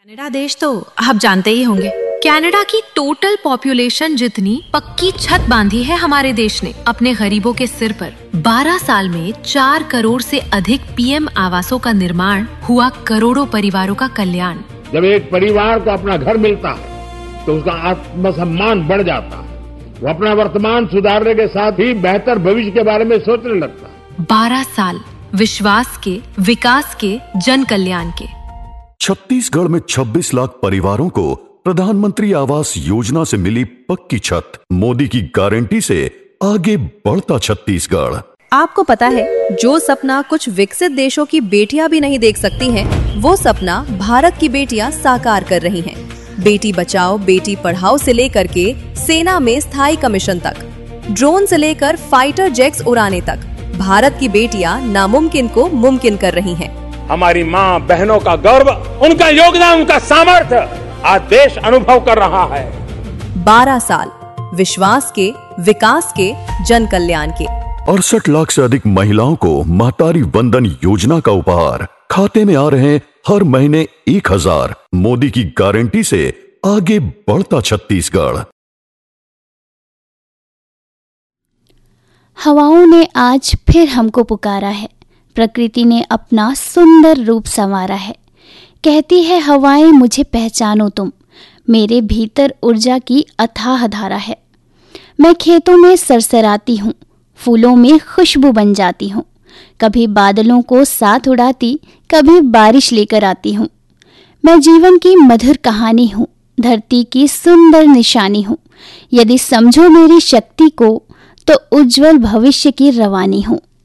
Canada देश तो आप जानते ही होंगे। कनाडा की टोटल पॉपुलेशन जितनी पक्की छत बांधी है हमारे देश ने अपने गरीबों के सिर पर। 12 साल में 4 करोड़ से अधिक पीएम आवासों का निर्माण हुआ, करोड़ों परिवारों का कल्याण। जब एक परिवार को अपना घर मिलता है तो उसका आत्मसम्मान बढ़ जाता है। वो अपना वर्तमान सुधारने के साथ ही बेहतर भविष्य के बारे में सोचने लगता है। 12 साल विश्वास के, विकास के, जन कल्याण के। छत्तीसगढ़ में 26 लाख परिवारों को प्रधानमंत्री आवास योजना से मिली पक्की छत। मोदी की गारंटी से आगे बढ़ता छत्तीसगढ़। आपको पता है, जो सपना कुछ विकसित देशों की बेटियां भी नहीं देख सकती हैं, वो सपना भारत की बेटियां साकार कर रही हैं। बेटी बचाओ बेटी पढ़ाओ से लेकर के सेना में स्थायी कमीशन तक, ड्रोन से लेकर फाइटर जेट्स उड़ाने तक, भारत की बेटियां नामुमकिन को मुमकिन कर रही हैं। हमारी माँ बहनों का गर्व, उनका योगदान, उनका सामर्थ्य आज देश अनुभव कर रहा है। 12 साल विश्वास के, विकास के, जन कल्याण के। 68 लाख से अधिक महिलाओं को महतारी वंदन योजना का उपहार। खाते में आ रहे हैं हर महीने 1000। मोदी की गारंटी से आगे बढ़ता छत्तीसगढ़। हवाओं ने आज फिर हमको पुकारा है, प्रकृति ने अपना सुंदर रूप संवारा है। कहती है हवाएं मुझे पहचानो तुम, मेरे भीतर ऊर्जा की अथाह धारा है। मैं खेतों में सरसराती हूँ, फूलों में खुशबू बन जाती हूँ। कभी बादलों को साथ उड़ाती, कभी बारिश लेकर आती हूँ। मैं जीवन की मधुर कहानी हूँ, धरती की सुंदर निशानी हूँ। यदि समझो मेरी शक्ति को तो उज्जवल भविष्य की रवानी हूँ।